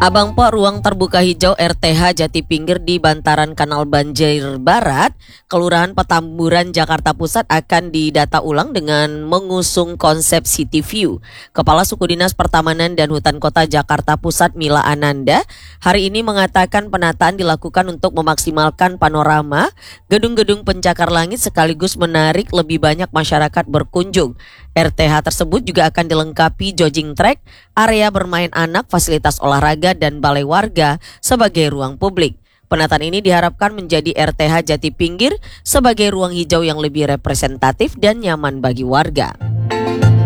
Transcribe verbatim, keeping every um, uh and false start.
Abang Po ruang terbuka hijau R T H Jati Pinggir di bantaran Kanal Banjir Barat, Kelurahan Petamburan, Jakarta Pusat akan didata ulang dengan mengusung konsep City View. Kepala Suku Dinas Pertamanan dan Hutan Kota Jakarta Pusat Mila Ananda hari ini mengatakan penataan dilakukan untuk memaksimalkan panorama gedung-gedung pencakar langit sekaligus menarik lebih banyak masyarakat berkunjung. R T H tersebut juga akan dilengkapi jogging track, area bermain anak, fasilitas olahraga, dan balai warga sebagai ruang publik. Penataan ini diharapkan menjadi R T H Jati Pinggir sebagai ruang hijau yang lebih representatif dan nyaman bagi warga.